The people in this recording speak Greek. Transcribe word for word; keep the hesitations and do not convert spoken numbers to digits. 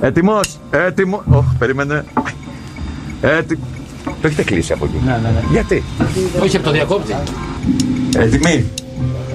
Έτοιμος, έτοιμο. Ωχ, περίμενε. Έτι... Το έχετε κλείσει από εκεί. Ναι, ναι, ναι. Γιατί? Όχι από το διακόπτη. Έτοιμοι.